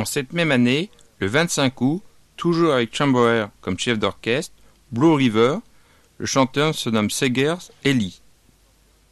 En cette même année, le 25 août, toujours avec Chamberer comme chef d'orchestre, Blue River, le chanteur se nomme Seger Eli.